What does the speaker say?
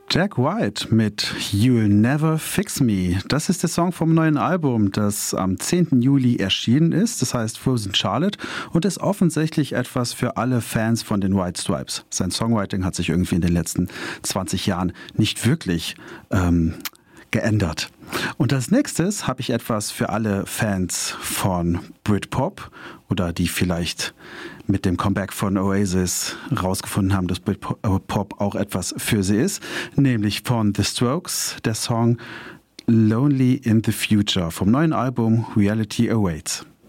Jack White mit You'll Never Fix Me. Das ist der Song vom neuen Album, das am 10. Juli erschienen ist. Das heißt Frozen Charlotte und ist offensichtlich etwas für alle Fans von den White Stripes. Sein Songwriting hat sich irgendwie in den letzten 20 Jahren nicht wirklich geändert. Und als nächstes habe ich etwas für alle Fans von Britpop oder die vielleicht mit dem Comeback von Oasis rausgefunden haben, dass Britpop auch etwas für sie ist, nämlich von The Strokes, der Song Lonely in the Future vom neuen Album Reality Awaits.